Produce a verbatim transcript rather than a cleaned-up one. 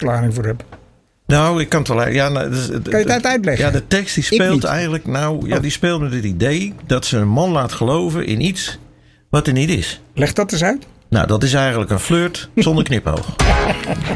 verklaring voor heb. Nou, ik kan het wel... Ja, nou, dus, Kan je het uit uitleggen? Ja, de tekst die speelt eigenlijk... Nou, ja, die speelt met het idee dat ze een man laat geloven in iets wat er niet is. Leg dat eens uit. Nou, dat is eigenlijk een flirt zonder knipoog.